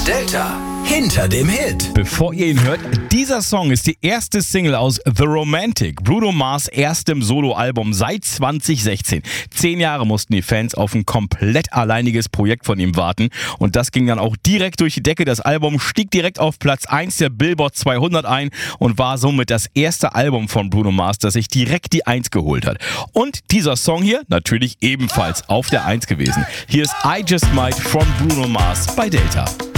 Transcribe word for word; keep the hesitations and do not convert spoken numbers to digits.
Delta hinter dem Hit. Bevor ihr ihn hört, dieser Song ist die erste Single aus The Romantic, Bruno Mars' erstem Soloalbum seit zwanzig sechzehn. Zehn Jahre mussten die Fans auf ein komplett alleiniges Projekt von ihm warten und das ging dann auch direkt durch die Decke. Das Album stieg direkt auf Platz eins der Billboard zweihundert ein und war somit das erste Album von Bruno Mars, das sich direkt die eins geholt hat. Und dieser Song hier natürlich ebenfalls auf der eins gewesen. Hier ist I Just Might von Bruno Mars bei Delta.